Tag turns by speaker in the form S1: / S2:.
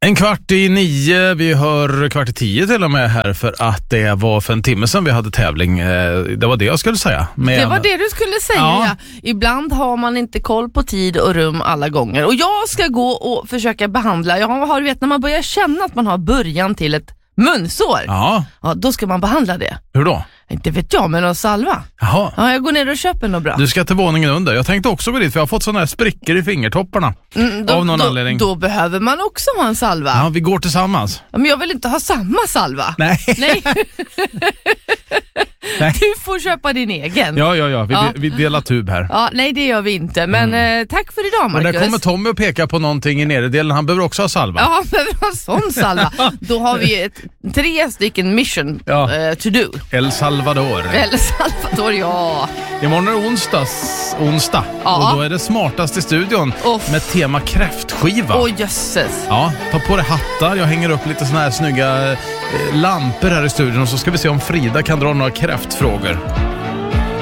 S1: 8:45, vi hör 8:10 till och med här, för att det var för en timme sedan vi hade tävling. Det var det jag skulle säga.
S2: Det var det du skulle säga,
S1: ja.
S2: Ibland har man inte koll på tid och rum alla gånger. Och jag ska gå och försöka behandla, när man börjar känna att man har början till ett munsår, ja, då ska man behandla det.
S1: Hur då?
S2: Inte vet jag, men någon salva.
S1: Jaha.
S2: Ja, jag går ner och köper något bra.
S1: Du ska till våningen under. Jag tänkte också gå dit, för jag har fått sådana här sprickor i fingertopparna. Av någon anledning.
S2: Då behöver man också ha en salva.
S1: Ja, vi går tillsammans.
S2: Ja, men jag vill inte ha samma salva.
S1: Nej.
S2: Nej. Du får köpa din egen.
S1: Ja. Vi delar tub här.
S2: Ja, nej, det gör vi inte. Men tack för idag, Marcus.
S1: Men där kommer Tommy att peka på någonting i nederdelen. Han behöver också ha salva.
S2: Ja, han behöver ha sån salva. Då har vi 3 stycken mission to do.
S1: El Salvador,
S2: ja.
S1: Imorgon är onsdag.
S2: Ja.
S1: Och då är det smartast i studion med tema kräftskiva.
S2: Jösses.
S1: Ja, ta på dig hattar. Jag hänger upp lite såna här snygga lampor här i studion, och så ska vi se om Frida kan dra några kräftfrågor.